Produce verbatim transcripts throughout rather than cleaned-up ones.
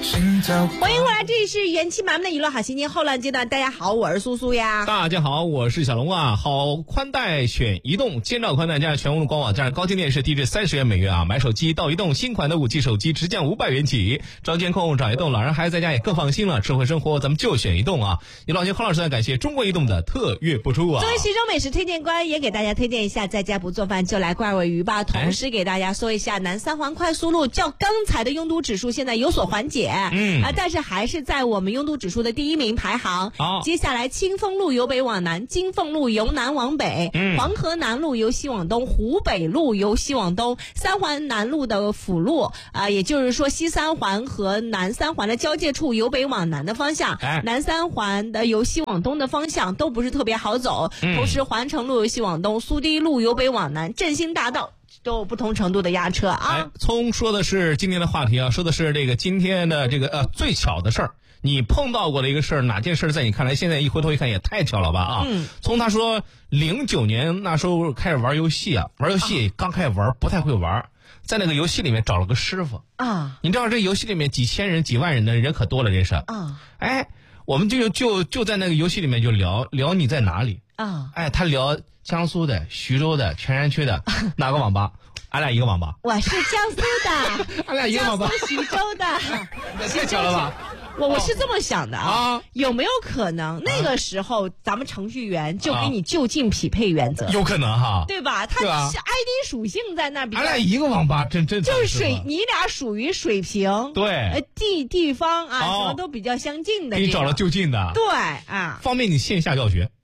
欢迎回来，这里是元气满满的娱乐好心情后浪阶段。大家好，我是苏苏呀。 大家好，我是小龙啊。好宽带选移动，千兆宽带加上全屋的官网，加上高清电视，低至三十元每月啊。买手机到移动新款的五 G 手机直降五百元起，装监控找移动，老人孩子在家也更放心了。智慧生活咱们就选移动啊！一老金康老师呢，感谢中国移动的特约播出啊。 作为徐州美食推荐官，也给大家推荐一下，在家不做饭就来怪尾鱼吧。同时给大家说一下，南三环快速路较刚才的拥堵指数现在有所缓解，嗯啊，但是还是在我们拥堵指数的第一名排行。 好， 接下来清风路由北往南，金凤路由南往北，嗯、黄河南路由西往东，湖北路由西往东，三环南路的辅路啊、呃，也就是说西三环和南三环的交界处由北往南的方向， 哎、 南三环的由西往东的方向都不是特别好走。嗯、同时环城路由西往东，苏堤路由北往南，振兴大道都有不同程度的压车啊。 哎，聪说的是今天的话题啊，说的是这个今天的这个呃最巧的事儿。你碰到过的一个事儿，哪件事在你看来现在一回头一看也太巧了吧啊？嗯，从他说零九年那时候开始玩游戏啊，玩游戏刚开始玩不太会玩，在那个游戏里面找了个师傅啊。你知道这游戏里面几千人几万人的人可多了，这是啊。哎，我们就就就在那个游戏里面就聊聊你在哪里啊？哎，他聊江苏的、徐州的、泉山区的哪个网吧？俺俩一个网吧。 我是江苏的， 俺俩一个网吧。 江苏徐州的， 那太巧了吧？ 我我是这么想的啊， 有没有可能那个时候咱们程序员就给你就近匹配原则？ 有可能哈， 对吧？他是 I D 属性在那比较。 俺俩一个网吧，真真就是水，你俩属于水平， 对， 呃地地方啊，什么都比较相近的。 给你找了就近的， 对啊， 方便你线下教学。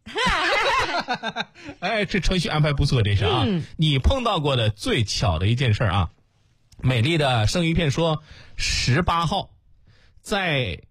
哎，这程序安排不错，这是啊。嗯、你碰到过的最巧的一件事啊，美丽的生鱼片说，十八号。在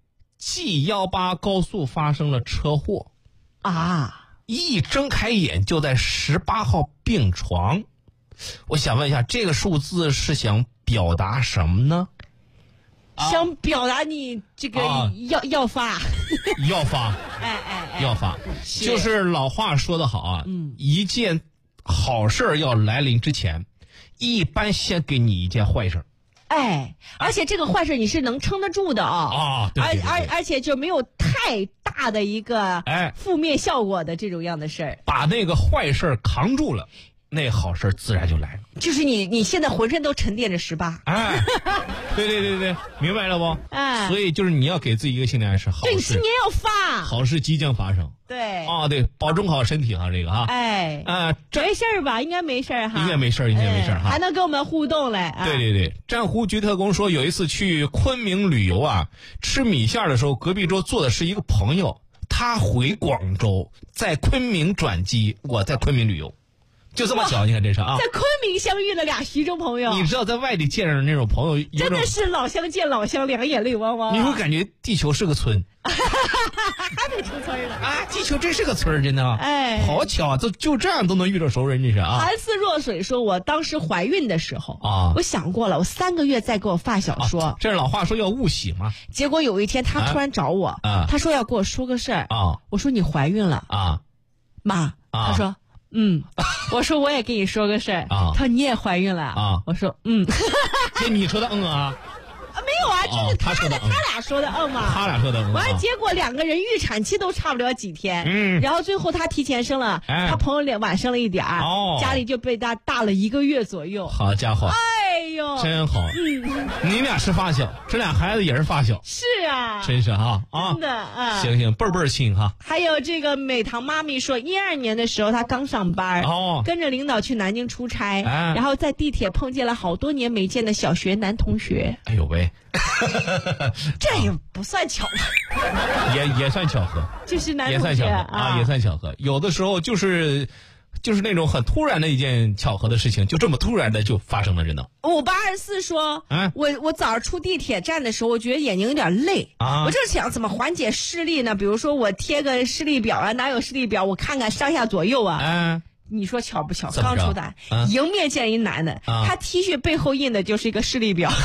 G 一八 高速发生了车祸啊！一睁开眼就在十八号病床。我想问一下，这个数字是想表达什么呢？ 想表达你这个要、啊、要发， 要发， 哎哎哎， 要发，就是老话说得好啊，嗯，一件好事要来临之前，一般先给你一件坏事。 哎，而且这个坏事你是能撑得住的啊！ 啊，对对对对， 而而而且就没有太大的一个哎负面效果的这种样的事儿， 把那个坏事扛住了，那好事自然就来了。 就是你你现在浑身都沉淀着十八， 哎，对对对对，明白了不？哎，所以就是你要给自己一个心理暗示，好事， 对，你今年要发， 好事即将发生。 对啊，对，保重好身体哈，这个哈， 哎，啊，没事儿吧？应该没事儿哈， 应该没事儿，应该没事儿哈， 还能跟我们互动嘞。啊、 对对对，战湖局特工说，有一次去昆明旅游啊，吃米线的时候，隔壁桌坐的是一个朋友，他回广州，在昆明转机，我在昆明旅游。就这么巧，你看这是啊， 在昆明相遇了俩徐州朋友。 你知道在外地见着那种朋友， 真的是老乡见老乡，两眼泪汪汪。 你会感觉地球是个村， 还没出村呢啊！地球真是个村，真的。 哎， 好巧啊，就就这样都能遇到熟人，这是啊。 寒似若水说，我当时怀孕的时候啊，我想过了，我三个月再给我发小说。 啊、这是老话说要误喜嘛。 结果有一天他突然找我，啊、他说要跟我说个事儿啊。我说你怀孕了啊，妈。啊、他说。嗯，我说我也跟你说个事儿啊，他说你也怀孕了啊，我说嗯， 这你说的嗯啊， 没有啊，这是他的，他俩说的嗯嘛， 他俩说的嗯， 完了结果两个人预产期都差不了几天，嗯，然后最后他提前生了，他朋友脸晚生了一点儿，哦，家里就被他大了一个月左右， 好家伙， 哎呦， 真好，嗯，你俩是发小，这俩孩子也是发小， 是啊， 真是哈啊， 真的啊， 行行，倍儿倍儿亲哈。 还有这个美堂妈咪说，一二年的时候她刚上班，哦，跟着领导去南京出差，哎，然后在地铁碰见了好多年没见的小学男同学， 哎呦喂。 这也不算巧合， 也也算巧合， 就是男同学也算巧合啊，啊，也算巧合。有的时候就是就是那种很突然的一件巧合的事情，就这么突然的就发生了，真的。 五八二四说，啊、我我早上出地铁站的时候，我觉得眼睛有点累啊，我就想怎么缓解视力呢？比如说我贴个视力表啊，哪有视力表？我看看上下左右啊。啊你说巧不巧？刚出来，啊、迎面见一男的，啊、他 T 恤背后印的就是一个视力表。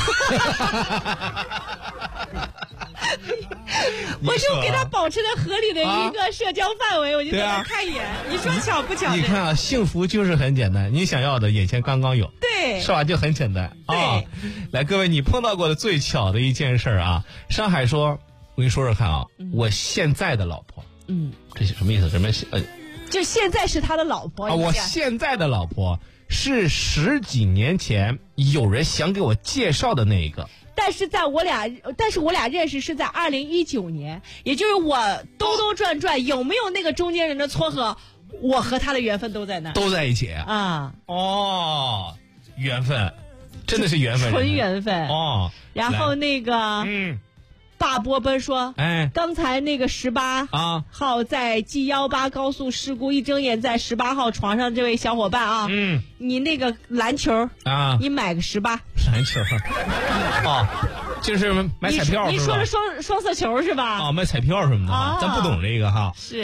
我就给他保持在合理的一个社交范围，啊、我就给他看一眼。啊、你说巧不巧？ 你看啊，幸福就是很简单，你想要的眼前刚刚有。 对， 对， 是吧？就很简单啊。来，各位，你碰到过的最巧的一件事啊？上海说，我跟你说说看啊，嗯、我现在的老婆，嗯，这是什么意思？什么？呃， 就现在是他的老婆啊？我现在的老婆是十几年前有人想给我介绍的那一个。 但是在我俩，但是我俩认识是在二零一九年，也就是我兜兜转转，有没有那个中间人的撮合，我和他的缘分都在那， 都在一起啊。 哦，缘分，真的是缘分， 纯缘分哦。 然后那个，嗯。大波奔说：“哎，刚才那个十八啊号在 G 幺八高速事故，一睁眼在十八号床上这位小伙伴啊，嗯，你那个篮球啊，你买个十八篮球，哦，就是买彩票是吧？ 你说的双双色球是吧？ 啊，买彩票什么的，啊、咱不懂这个哈。 是。”